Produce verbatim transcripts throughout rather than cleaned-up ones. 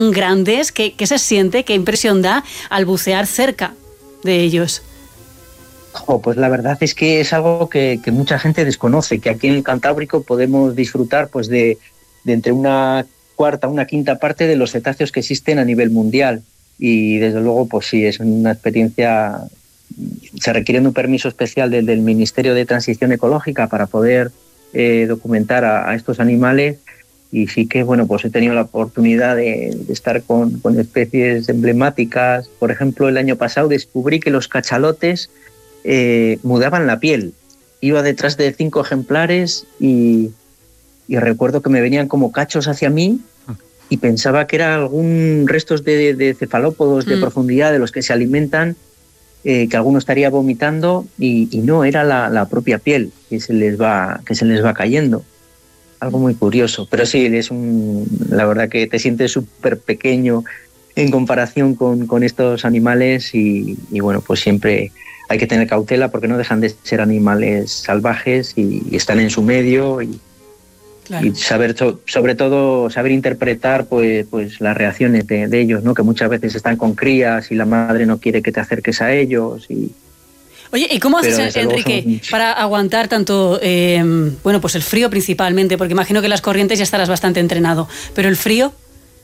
grandes. ¿Qué, qué se siente, qué impresión da al bucear cerca de ellos? Oh, pues la verdad es que es algo que, que mucha gente desconoce, que aquí en el Cantábrico podemos disfrutar pues de, de entre una cuarta, una quinta parte de los cetáceos que existen a nivel mundial. Y desde luego, pues sí, es una experiencia. Se requiere un permiso especial del, del Ministerio de Transición Ecológica para poder eh, documentar a, a estos animales. Y sí que, bueno, pues he tenido la oportunidad de, de estar con, con especies emblemáticas. Por ejemplo, el año pasado descubrí que los cachalotes Eh, mudaban la piel. Iba detrás de cinco ejemplares y, y recuerdo que me venían como cachos hacia mí y pensaba que eran algún restos de, de cefalópodos de mm. profundidad de los que se alimentan, eh, que alguno estaría vomitando y, y no, era la, la propia piel que se les va, que se les va cayendo. Algo muy curioso, pero sí, es un, la verdad que te sientes súper pequeño en comparación con, con estos animales y, y bueno, pues siempre hay que tener cautela porque no dejan de ser animales salvajes y, y están en su medio y, claro. y saber sobre todo saber interpretar pues, pues las reacciones de, de ellos, ¿no? Que muchas veces están con crías y la madre no quiere que te acerques a ellos. Y, Oye, ¿y cómo haces, Enrique, son... para aguantar tanto, eh, bueno, pues el frío principalmente? Porque imagino que las corrientes ya estarás bastante entrenado, pero el frío...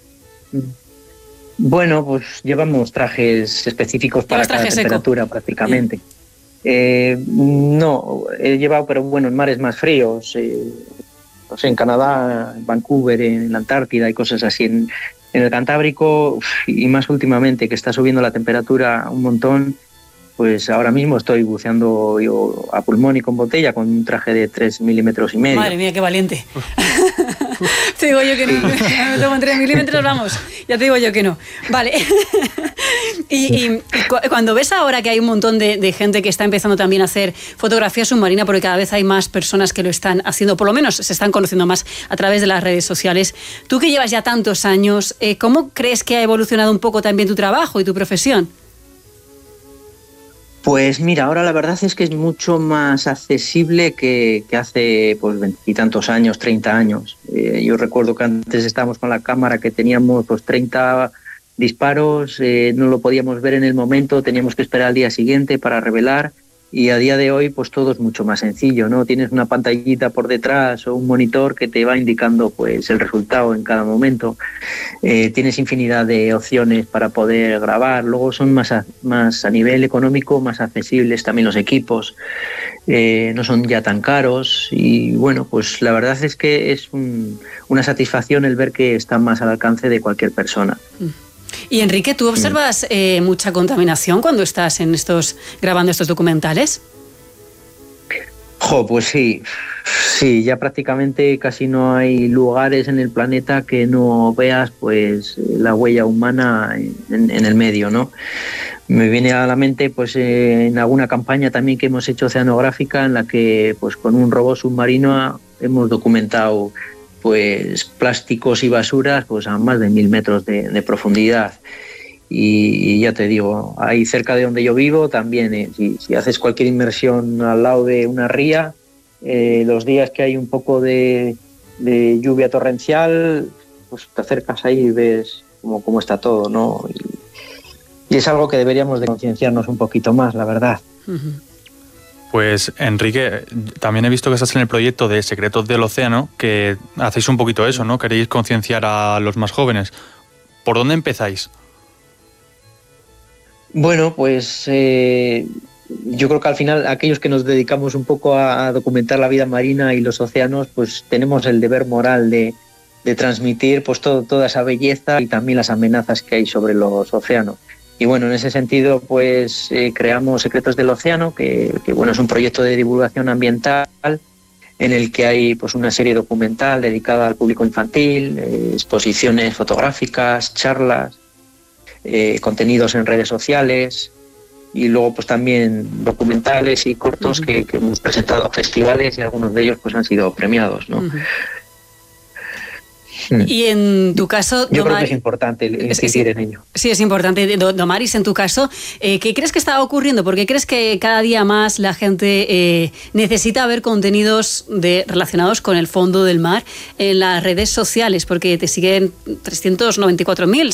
Bueno, pues llevamos trajes específicos para cada temperatura seco? prácticamente. Eh, no, he llevado, pero bueno, en mares más fríos, eh, no sé, en Canadá, en Vancouver, en la Antártida y cosas así. En, en el Cantábrico, uf, y más últimamente que está subiendo la temperatura un montón, pues ahora mismo estoy buceando yo a pulmón y con botella con un traje de tres milímetros y medio. Madre mía, qué valiente. Te digo yo que no. Me tomo en tres milímetros, vamos. Ya te digo yo que no. Vale. y, y, y cuando ves ahora que hay un montón de, de gente que está empezando también a hacer fotografía submarina, porque cada vez hay más personas que lo están haciendo, por lo menos se están conociendo más a través de las redes sociales. Tú que llevas ya tantos años, eh, ¿cómo crees que ha evolucionado un poco también tu trabajo y tu profesión? Pues mira, ahora la verdad es que es mucho más accesible que, que hace pues veintitantos años, treinta años. Eh, yo recuerdo que antes estábamos con la cámara que teníamos pues treinta disparos, eh, no lo podíamos ver en el momento, teníamos que esperar al día siguiente para revelar. Y a día de hoy pues todo es mucho más sencillo, ¿no? Tienes una pantallita por detrás o un monitor que te va indicando pues el resultado en cada momento. Eh, tienes infinidad de opciones para poder grabar. Luego son más a, más a nivel económico más accesibles también los equipos. Eh, no son ya tan caros y bueno, pues la verdad es que es un, una satisfacción el ver que están más al alcance de cualquier persona. Mm. Y Enrique, ¿tú observas eh, mucha contaminación cuando estás en estos grabando estos documentales? Jo, pues sí, sí, ya prácticamente casi no hay lugares en el planeta que no veas pues la huella humana en, en el medio, ¿no? Me viene a la mente pues eh, en alguna campaña también que hemos hecho oceanográfica en la que pues con un robot submarino hemos documentado pues plásticos y basuras pues a más de mil metros de, de profundidad. Y, y ya te digo, ahí cerca de donde yo vivo también, eh, si, si haces cualquier inmersión al lado de una ría, eh, los días que hay un poco de, de lluvia torrencial, pues te acercas ahí y ves cómo, cómo está todo, ¿no? Y, y es algo que deberíamos de concienciarnos un poquito más, la verdad. Uh-huh. Pues Enrique, también he visto que estás en el proyecto de Secretos del Océano, que hacéis un poquito eso, ¿no? Queréis concienciar a los más jóvenes. ¿Por dónde empezáis? Bueno, pues eh, yo creo que al final aquellos que nos dedicamos un poco a, a documentar la vida marina y los océanos, pues tenemos el deber moral de, de transmitir pues todo, toda esa belleza y también las amenazas que hay sobre los océanos. Y bueno, en ese sentido, pues eh, creamos Secretos del Océano, que, que bueno, es un proyecto de divulgación ambiental en el que hay pues una serie documental dedicada al público infantil, eh, exposiciones fotográficas, charlas, eh, contenidos en redes sociales y luego pues también documentales y cortos uh-huh. que, que hemos presentado a festivales y algunos de ellos pues han sido premiados, ¿no? Uh-huh. Y en tu caso... Yo Domar... creo que es importante incidir sí, en ello. Sí, es importante. Domaris, en tu caso, eh, ¿qué crees que está ocurriendo? ¿Por qué crees que cada día más la gente eh, necesita ver contenidos de, relacionados con el fondo del mar en las redes sociales? Porque te siguen trescientos noventa y cuatro mil